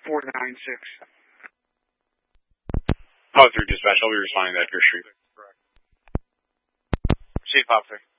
496. Oh, through dispatch. I'll be responding to that, Chris Street. Chief Officer.